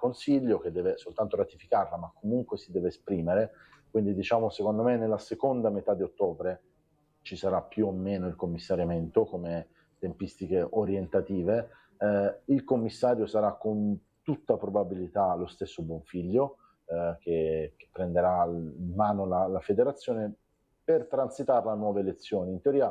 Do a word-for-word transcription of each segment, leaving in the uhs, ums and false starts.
Consiglio che deve soltanto ratificarla, ma comunque si deve esprimere, quindi diciamo secondo me nella seconda metà di ottobre ci sarà più o meno il commissariamento come tempistiche orientative. Eh, il commissario sarà con tutta probabilità lo stesso Bonfiglio, eh, che, che prenderà in mano la, la federazione per transitarla a nuove elezioni. In teoria,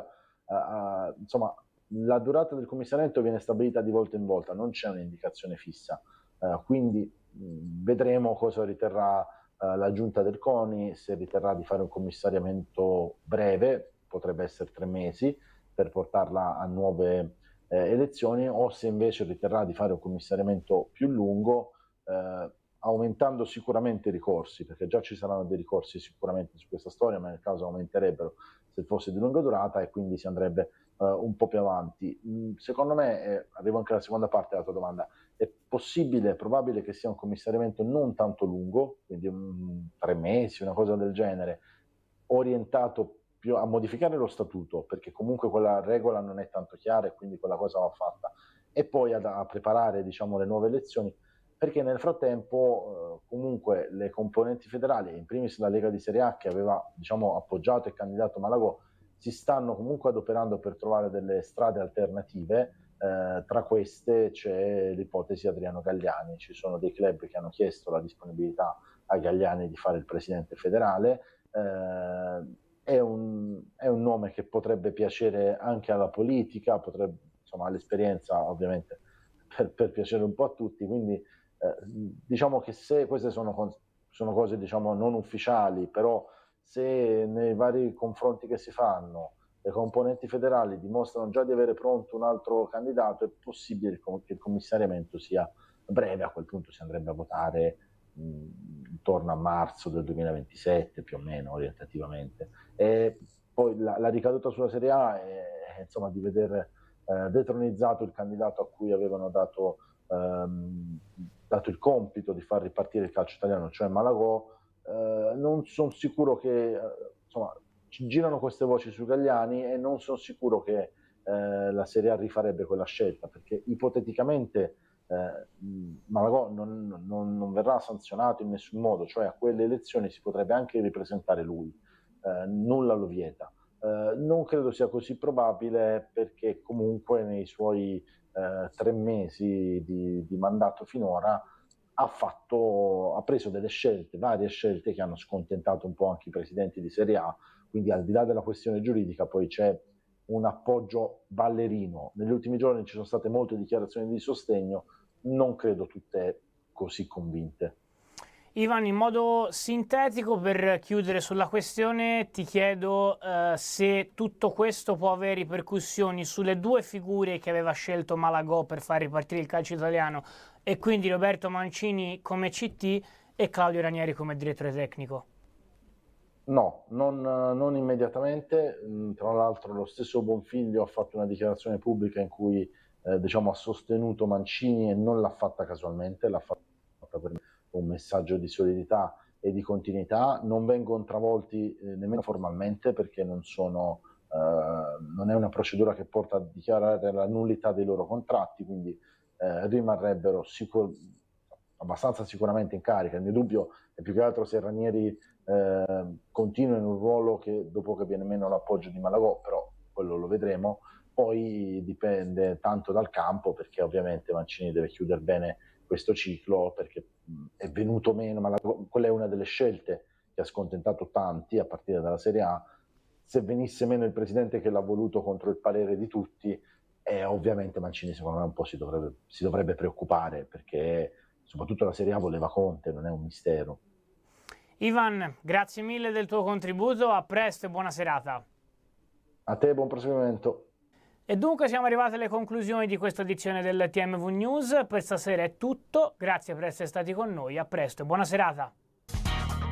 eh, insomma, la durata del commissariamento viene stabilita di volta in volta, non c'è un'indicazione fissa, eh, quindi mh, vedremo cosa riterrà eh, la giunta del CONI, se riterrà di fare un commissariamento breve, potrebbe essere tre mesi, per portarla a nuove eh, elezioni, o se invece riterrà di fare un commissariamento più lungo, eh, aumentando sicuramente i ricorsi, perché già ci saranno dei ricorsi sicuramente su questa storia, ma nel caso aumenterebbero se fosse di lunga durata, e quindi si andrebbe uh, un po' più avanti. Mm, secondo me, eh, arrivo anche alla seconda parte della tua domanda, è possibile, è probabile che sia un commissariamento non tanto lungo, quindi um, tre mesi, una cosa del genere, orientato più a modificare lo statuto, perché comunque quella regola non è tanto chiara e quindi quella cosa va fatta, e poi ad, a preparare, diciamo, le nuove elezioni, perché nel frattempo eh, comunque le componenti federali, in primis la Lega di Serie A che aveva, diciamo, appoggiato e candidato Malagò, si stanno comunque adoperando per trovare delle strade alternative. Eh, tra queste c'è l'ipotesi Adriano Galliani, ci sono dei club che hanno chiesto la disponibilità a Galliani di fare il presidente federale. Eh, è, un, è un nome che potrebbe piacere anche alla politica, potrebbe, insomma, all'esperienza ovviamente per, per piacere un po' a tutti, quindi Eh, diciamo che se queste sono, sono cose, diciamo, non ufficiali, però se nei vari confronti che si fanno le componenti federali dimostrano già di avere pronto un altro candidato, è possibile che il commissariamento sia breve. A quel punto si andrebbe a votare mh, intorno a marzo del duemilaventisette più o meno, orientativamente. E poi la, la ricaduta sulla Serie A è, insomma, di vedere eh, detronizzato il candidato a cui avevano dato ehm, dato il compito di far ripartire il calcio italiano, cioè Malagò. Eh, non sono sicuro che, eh, insomma, ci girano queste voci su Galliani e non sono sicuro che eh, la Serie A rifarebbe quella scelta, perché ipoteticamente eh, Malagò non, non, non verrà sanzionato in nessun modo, cioè a quelle elezioni si potrebbe anche ripresentare lui, eh, nulla lo vieta. Eh, non credo sia così probabile, perché comunque nei suoi Eh, tre mesi di, di mandato finora ha fatto, ha preso delle scelte, varie scelte che hanno scontentato un po' anche i presidenti di Serie A, quindi al di là della questione giuridica poi c'è un appoggio ballerino. Negli ultimi giorni ci sono state molte dichiarazioni di sostegno, non credo tutte così convinte. Ivan, in modo sintetico, per chiudere sulla questione, ti chiedo eh, se tutto questo può avere ripercussioni sulle due figure che aveva scelto Malagò per far ripartire il calcio italiano, e quindi Roberto Mancini come C T e Claudio Ranieri come direttore tecnico. No, non, non immediatamente. Tra l'altro lo stesso Bonfiglio ha fatto una dichiarazione pubblica in cui eh, diciamo, ha sostenuto Mancini, e non l'ha fatta casualmente, l'ha fatta per un messaggio di solidità e di continuità. Non vengono travolti eh, nemmeno formalmente, perché non, sono, eh, non è una procedura che porta a dichiarare la nullità dei loro contratti, quindi eh, rimarrebbero sicur- abbastanza sicuramente in carica. Il mio dubbio è più che altro se Ranieri eh, continua in un ruolo che dopo che viene meno l'appoggio di Malagò, però quello lo vedremo. Poi dipende tanto dal campo, perché ovviamente Mancini deve chiudere bene questo ciclo, perché è venuto meno, ma la, quella è una delle scelte che ha scontentato tanti a partire dalla Serie A. Se venisse meno il presidente che l'ha voluto contro il parere di tutti, eh, ovviamente Mancini secondo me un po' si dovrebbe, si dovrebbe preoccupare, perché soprattutto la Serie A voleva Conte, non è un mistero. Ivan, grazie mille del tuo contributo, a presto e buona serata. A te, buon proseguimento. E dunque siamo arrivati alle conclusioni di questa edizione del T M V News. Per stasera è tutto, grazie per essere stati con noi, a presto e buona serata.